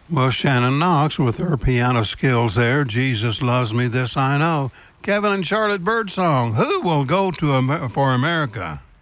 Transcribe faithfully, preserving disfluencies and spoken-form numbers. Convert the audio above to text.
Well, Shannon Knox with her piano skills there. Jesus loves me, this I know. Kevin and Charlotte Birdsong. Who will go to Amer- for America?